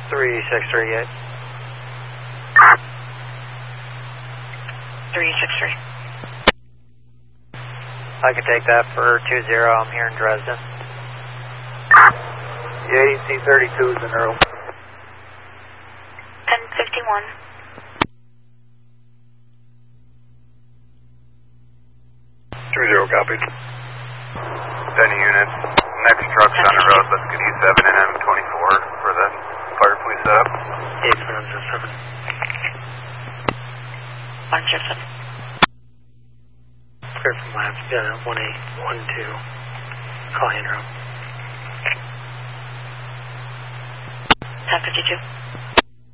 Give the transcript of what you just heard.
3638. 363. I can take that for 20. I'm here in Dresden. Yeah, AC-32 is in Earl. 1051. Copied. 10 units. Next truck's on the road. Let's get E7 and M24 for the fire police setup. 8707. On Jefferson. Clear from labs. Yeah, 1812. Call Andrew. 1052.